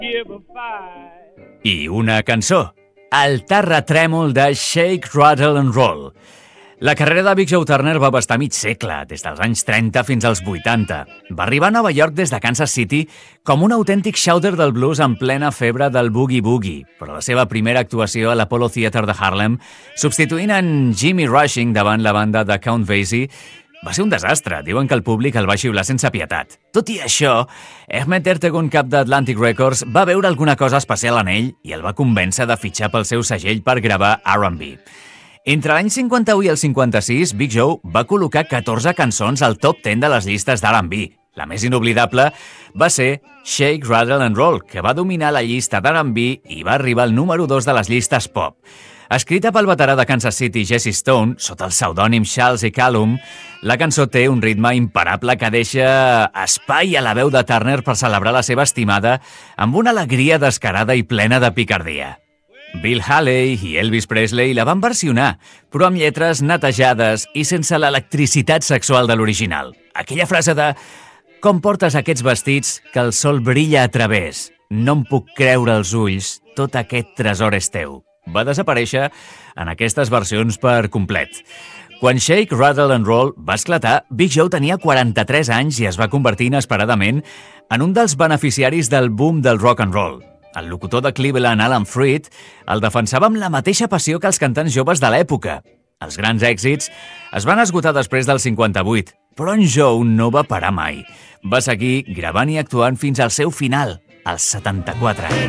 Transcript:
I una cançó, el terratrèmol de Shake, Rattle and Roll. La carrera de Big Joe Turner va abastar mig segle, des dels anys 30 fins als 80. Va arribar a Nova York des de Kansas City com un autèntic shouter del blues en plena febre del boogie-boogie, però la seva primera actuació a l'Apollo Theater de Harlem, substituint en Jimmy Rushing davant la banda de Count Basie, va ser un desastre. Diuen que el públic el va xiular sense pietat. Tot i això, Ahmet Ertegun, cap d'Atlantic Records, va veure alguna cosa especial en ell i el va convèncer de fitxar pel seu segell per gravar R&B. Entre l'any 51 i el 56, Big Joe va col·locar 14 cançons al top 10 de les llistes d'R&B. La més inoblidable va ser Shake, Rattle and Roll, que va dominar la llista d'R&B i va arribar al número 2 de les llistes pop. Escrita pel veterà de Kansas City Jesse Stone, sota el pseudònim Charles E. Callum, la cançó té un ritme imparable que deixa espai a la veu de Turner per celebrar la seva estimada amb una alegria descarada i plena de picardia. Bill Haley i Elvis Presley la van versionar, però amb lletres netejades i sense l'electricitat sexual de l'original. Aquella frase de «Com portes aquests vestits que el sol brilla a través? No em puc creure els ulls, tot aquest tresor és teu». Va desaparèixer en aquestes versions per complet. Quan Shake, Rattle and Roll va esclatar, Big Joe tenia 43 anys i es va convertir inesperadament en un dels beneficiaris del boom del rock and roll. El locutor de Cleveland, Alan Freed, el defensava amb la mateixa passió que els cantants joves de l'època. Els grans èxits es van esgotar després del 58, però en Joe no va parar mai. Va seguir gravant i actuant fins al seu final, als 74 anys.